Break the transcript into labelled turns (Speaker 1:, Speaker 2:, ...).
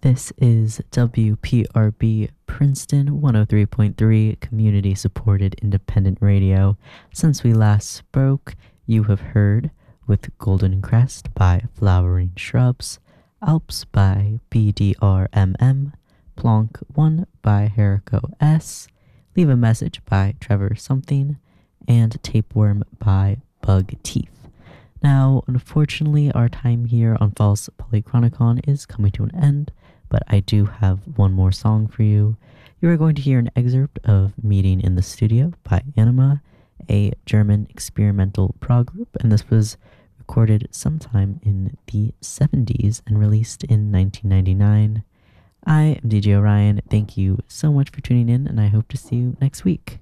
Speaker 1: This is WPRB Princeton 103.3 community supported independent radio. Since we last spoke, you have heard With Golden Crest by Flowering Shrubs, Alps by BDRMM, Plonk 1 by Harrico S, Leave a Message by Trevor Something, and Tapeworm by Bug Teeth. Now, unfortunately, our time here on False Polychronicon is coming to an end, but I do have one more song for you. You are going to hear an excerpt of Meeting in the Studio by Anima, a German experimental prog group, and this was recorded sometime in the 70s and released in 1999. I am DJ Orion. Thank you so much for tuning in, and I hope to see you next week.